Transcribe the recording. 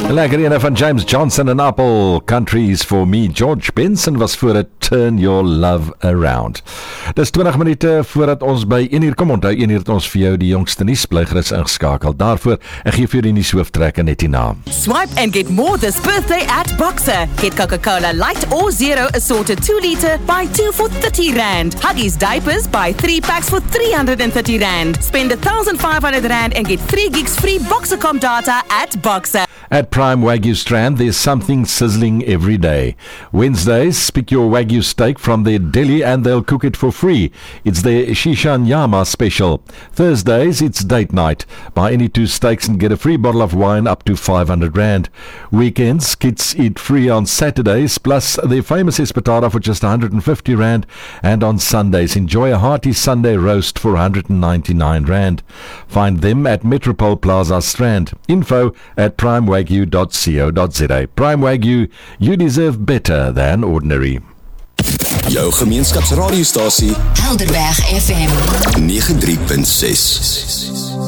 Lekker ene van James Johnson en Apple, Countries for Me. George Benson was voor het Turn Your Love Around. Dis 20 minute voordat ons by 1 uur kom. Onthou 1 uur het ons vir jou die jongste nuus blygeris ingeskakel. Daarvoor ek gee vir jou die nuushooftrekke net hierna. Swipe and get more this birthday at Boxer. Get Coca-Cola Light or Zero assorted 2 litre, buy 2 for R30. Huggies diapers, buy 3 packs for R330. Spend R1,500 and get 3 gigs free Boxercom data at Boxer. At Prime Wagyu Strand, there's something sizzling every day. Wednesdays, pick your Wagyu steak from their deli and they'll cook it for free. It's their Shishanyama special. Thursdays, it's date night. Buy any 2 steaks and get a free bottle of wine up to R500. Weekends, kids eat free on Saturdays, plus their famous espetada for just R150. And on Sundays, enjoy a hearty Sunday roast for R199. Find them at Metropole Plaza Strand. Info at primewagyu.co.za. Prime Wagyu, you deserve better than ordinary. Jou gemeenskapsradiostasie Helderberg FM 93.6.